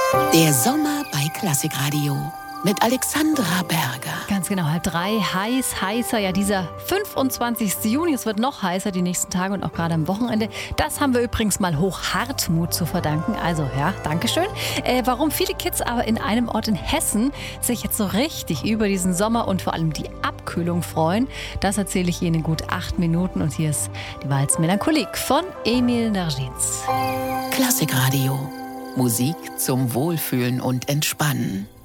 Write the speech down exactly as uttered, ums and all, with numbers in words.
Der Sommer bei Klassikradio mit Alexandra Berger. Ganz genau, halb drei, heiß, heißer, ja dieser fünfundzwanzigsten Juni, es wird noch heißer die nächsten Tage und auch gerade am Wochenende. Das haben wir übrigens mal Hoch-Hartmut zu verdanken, also ja, Dankeschön. Äh, warum viele Kids aber in einem Ort in Hessen sich jetzt so richtig über diesen Sommer und vor allem die Abkühlung freuen, das erzähle ich Ihnen in gut acht Minuten und hier ist die Walz-Melancholik von Emil Nargis. Klassikradio. Musik zum Wohlfühlen und Entspannen.